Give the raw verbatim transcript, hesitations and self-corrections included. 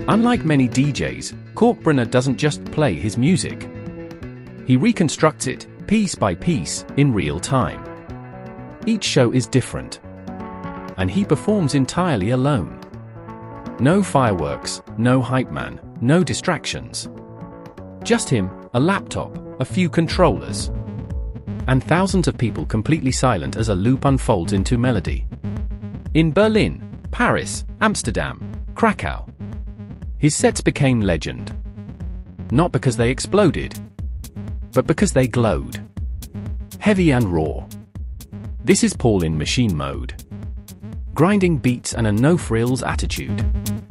Unlike many D Js, Kalkbrenner doesn't just play his music. He reconstructs it, piece by piece, in real time. Each show is different. And he performs entirely alone. No fireworks, no hype man, no distractions. Just him, a laptop, a few controllers. And thousands of people completely silent as a loop unfolds into melody. In Berlin, Paris, Amsterdam, Krakow. His sets became legend. Not because they exploded, but because they glowed. Heavy and raw. This is Paul in machine mode. Grinding beats and a no-frills attitude.